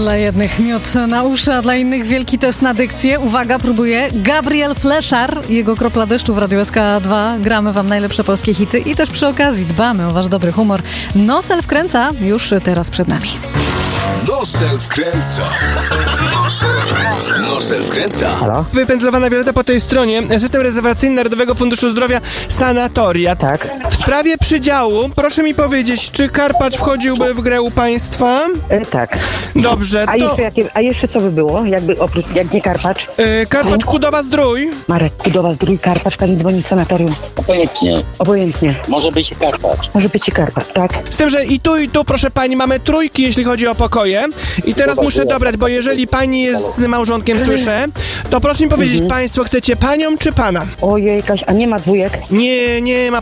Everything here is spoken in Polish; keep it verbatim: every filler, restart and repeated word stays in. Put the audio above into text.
Dla jednych miód na uszy, a dla innych wielki test na dykcję. Uwaga, próbuję. Gabriel Fleszar, jego Kropla deszczu w Radiu S K dwa. Gramy wam najlepsze polskie hity i też przy okazji dbamy o wasz dobry humor. Nosel wkręca już teraz przed nami. Nosel wkręca. Nosel wkręca. Nosel wkręca. Halo? Wypędzlowana Wioleta po tej stronie. System rezerwacyjny Narodowego Funduszu Zdrowia Sanatoria. Tak. W sprawie przydziału, proszę mi powiedzieć, czy Karpacz wchodziłby w grę u państwa? E, tak. Dobrze, A to... jeszcze, jakie, a jeszcze co by było, jakby oprócz, jak nie Karpacz? Yy, Karpacz, Kudowa, Zdrój. Marek Kudowa, Zdrój, Karpacz, pani dzwoni w sanatorium. Obojętnie. Obojętnie. Może być i Karpacz. Może być i Karpacz, tak? Z tym, że i tu, i tu, proszę pani, mamy trójki, jeśli chodzi o pokoje. I teraz muszę dobrać, bo jeżeli pani jest z małżonkiem, słyszę, to proszę mi powiedzieć, państwo chcecie panią czy pana? Ojej, Kaś, a nie ma dwójek? Nie, nie ma